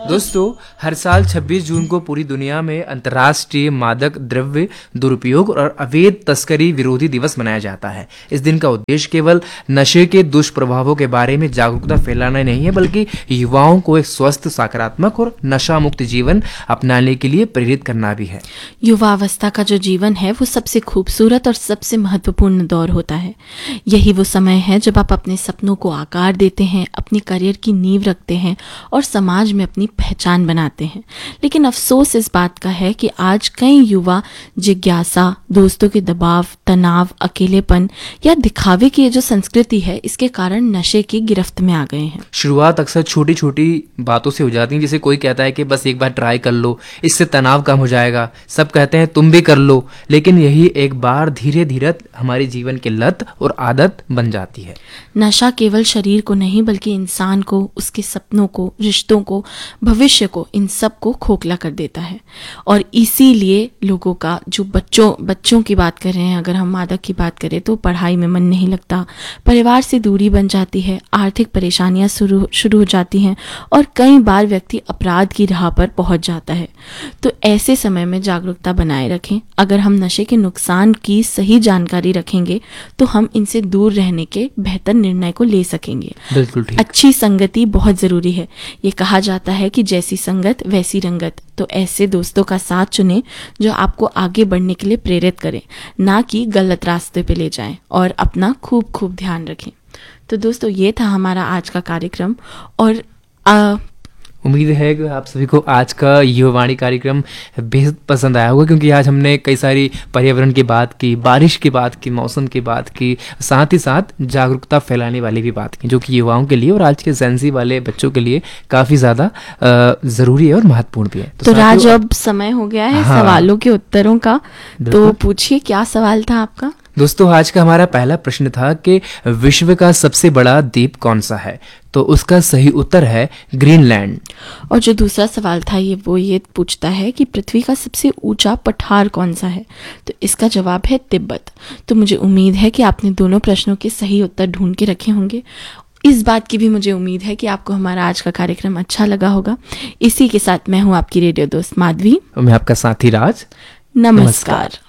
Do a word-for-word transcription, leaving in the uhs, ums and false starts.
दोस्तों, हर साल छब्बीस जून को पूरी दुनिया में अंतर्राष्ट्रीय मादक द्रव्य दुरुपयोग और अवैध तस्करी विरोधी दिवस मनाया जाता है। इस दिन का उद्देश्य केवल नशे के दुष्प्रभावों के बारे में जागरूकता फैलाना नहीं है, बल्कि युवाओं को एक स्वस्थ, सकारात्मक और नशा मुक्त जीवन अपनाने के लिए प्रेरित करना भी है। युवावस्था का जो जीवन है वो सबसे खूबसूरत और सबसे महत्वपूर्ण दौर होता है। यही वो समय है जब आप अपने सपनों को आकार देते हैं, अपनी करियर की नींव रखते हैं और समाज में अपनी पहचान बनाते हैं। लेकिन अफसोस इस बात का है कि आज कई युवा जिज्ञासा, दोस्तों के दबाव, तनाव, अकेलेपन या दिखावे की ये जो संस्कृति है, इसके कारण नशे की गिरफ्त में आ गए हैं। शुरुआत अक्सर छोटी छोटी बातों से हो जाती है, जैसे कोई कहता है कि बस एक बार ट्राई कर लो, इससे तनाव कम हो जाएगा। सब कहते हैं तुम भी कर लो, लेकिन यही एक बार धीरे धीरे हमारे जीवन की लत और आदत बन जाती है। नशा केवल शरीर को नहीं बल्कि इंसान को, उसके सपनों को, रिश्तों को, भविष्य को, इन सब को खोखला कर देता है। और इसीलिए लोगों का जो बच्चों बच्चों की बात कर रहे हैं, अगर हम मादक की बात करें तो पढ़ाई में मन नहीं लगता, परिवार से दूरी बन जाती है, आर्थिक परेशानियां शुरू शुरू हो जाती हैं और कई बार व्यक्ति अपराध की राह पर पहुंच जाता है। तो ऐसे समय में जागरूकता बनाए रखें। अगर हम नशे के नुकसान की सही जानकारी रखेंगे तो हम इनसे दूर रहने के बेहतर निर्णय को ले सकेंगे। बिल्कुल ठीक। अच्छी संगति बहुत जरूरी है। ये कहा जाता है कि जैसी संगत वैसी रंगत। तो ऐसे दोस्तों का साथ चुनें जो आपको आगे बढ़ने के लिए प्रेरित करें, ना कि गलत रास्ते पे ले जाएं, और अपना खूब खूब ध्यान रखें। तो दोस्तों, ये था हमारा आज का कार्यक्रम और आ, उम्मीद है कि आप सभी को आज का युवावाणी कार्यक्रम बेहद पसंद आया होगा, क्योंकि आज हमने कई सारी पर्यावरण की बात की, बारिश की बात की, मौसम की बात की, साथ ही साथ जागरूकता फैलाने वाली भी बात की, जो कि युवाओं के लिए और आज के जेनजी वाले बच्चों के लिए काफ़ी ज़्यादा ज़रूरी है और महत्वपूर्ण भी है। तो, तो राज, अब समय हो गया है हाँ, सवालों के उत्तरों का। तो पूछिए, क्या सवाल था आपका? दोस्तों, आज का हमारा पहला प्रश्न था कि विश्व का सबसे बड़ा द्वीप कौन सा है? तो उसका सही उत्तर है ग्रीनलैंड। और जो दूसरा सवाल था ये वो ये पूछता है कि पृथ्वी का सबसे ऊंचा पठार कौन सा है? तो इसका जवाब है तिब्बत। तो मुझे उम्मीद है कि आपने दोनों प्रश्नों के सही उत्तर ढूंढ के रखे होंगे। इस बात की भी मुझे उम्मीद है कि आपको हमारा आज का कार्यक्रम अच्छा लगा होगा। इसी के साथ मैं हूँ आपकी रेडियो दोस्त माधवी, और मैं आपका साथी राज। नमस्कार।